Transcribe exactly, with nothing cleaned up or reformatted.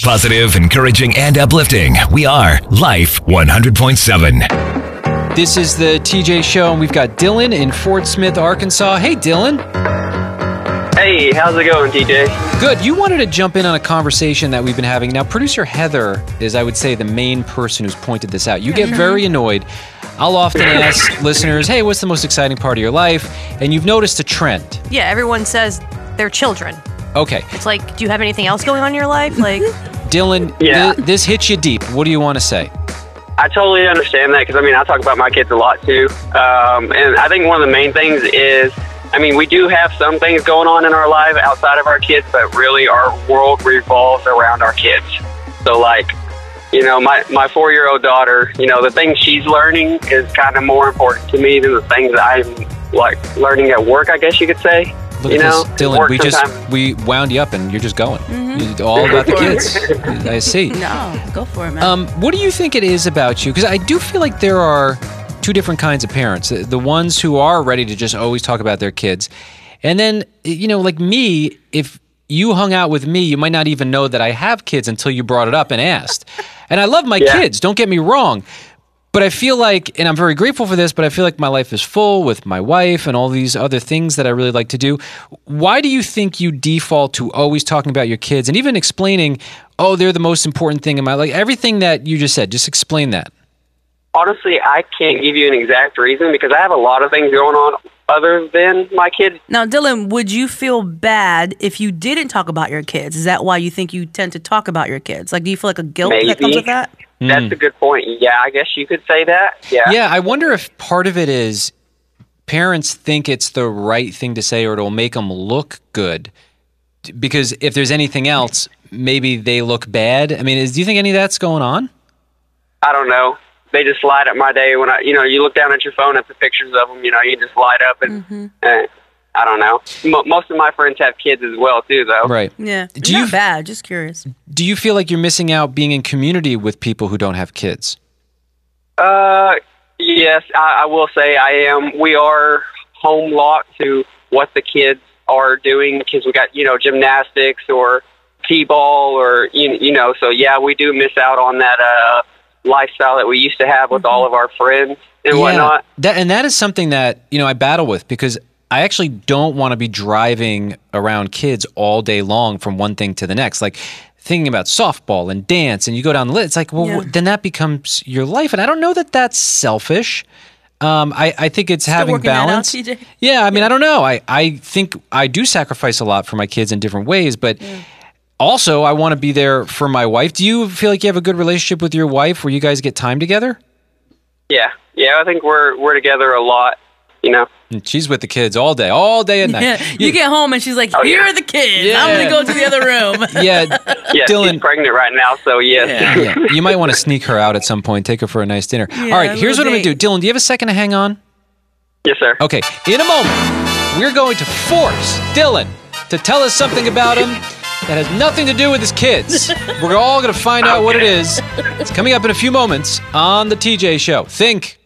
Positive, encouraging, and uplifting. We are Life one hundred point seven. This is the T J Show, and we've got Dylan in Fort Smith, Arkansas. Hey, Dylan. Hey, how's it going, T J? Good. You wanted to jump in on a conversation that we've been having. Now, producer Heather is, I would say, the main person who's pointed this out. You get very annoyed. I'll often ask listeners, hey, what's the most exciting part of your life? And you've noticed a trend. Yeah, everyone says they're children. Okay. It's like, do you have anything else going on in your life? Like, Dylan, Yeah. th- this hits you deep. What do you want to say? I totally understand that because, I mean, I talk about my kids a lot, too. Um, and I think one of the main things is, I mean, we do have some things going on in our life outside of our kids, but really our world revolves around our kids. So, like, you know, my, my four-year-old daughter, you know, the things she's learning is kind of more important to me than the things that I'm, like, learning at work, I guess you could say. Look you at know, this, Dylan. work We just sometimes- we wound you up, and you're just going. Mm-hmm. You're all about the kids. I see. No, go for it, man. Um, what do you think it is about you? Because I do feel like there are two different kinds of parents. The- The ones who are ready to just always talk about their kids. And then, you know, like me, if you hung out with me, you might not even know that I have kids until you brought it up and asked. And I love my Yeah. kids, don't get me wrong. But I feel like, and I'm very grateful for this, but I feel like my life is full with my wife and all these other things that I really like to do. Why do you think you default to always talking about your kids and even explaining, oh, they're the most important thing in my life? Everything that you just said, just explain that. Honestly, I can't give you an exact reason because I have a lot of things going on other than my kids. Now, Dylan, would you feel bad if you didn't talk about your kids? Is that why you think you tend to talk about your kids? Like, do you feel like a guilt that comes Maybe. with that? That's a good point. Yeah, I guess you could say that. Yeah. Yeah, I wonder if part of it is parents think it's the right thing to say or it'll make them look good. Because if there's anything else, maybe they look bad. I mean, is, do you think any of that's going on? I don't know. They just light up my day when I, you know, you look down at your phone at the pictures of them, you know, you just light up and, Mm-hmm. uh, I don't know. Mo most of my friends have kids as well, too, though. Right. Yeah. Do Not you- bad, just curious. Do you feel like you're missing out being in community with people who don't have kids? Uh, yes, I, I will say I am. We are home locked to what the kids are doing because we got, you know, gymnastics or t-ball or, you, you know, so yeah, we do miss out on that uh, lifestyle that we used to have with Mm-hmm. all of our friends and whatnot. That, and that is something that, you know, I battle with because I actually don't want to be driving around kids all day long from one thing to the next. Like thinking about softball and dance and you go down the list. It's like, well, Yeah. then that becomes your life. And I don't know that that's selfish. Um, I, I think it's having working that out, balance. T J? Yeah, I mean, I don't know. I, I think I do sacrifice a lot for my kids in different ways, but also I want to be there for my wife. Do you feel like you have a good relationship with your wife where you guys get time together? Yeah, yeah, I think we're we're together a lot, you know. And she's with the kids all day, all day and night. Yeah. You get home and she's like, Oh, here yeah. are the kids. Yeah. I'm going to go to the other room. Yeah, Yeah, Dylan. she's pregnant right now, so yes. Yeah, you might want to sneak her out at some point, take her for a nice dinner. Yeah, All right, a here's what little I'm going to do. Dylan, do you have a second to hang on? Yes, sir. Okay, in a moment, we're going to force Dylan to tell us something about him that has nothing to do with his kids. We're all going to find out what it is. It's coming up in a few moments on The T J Show. Think.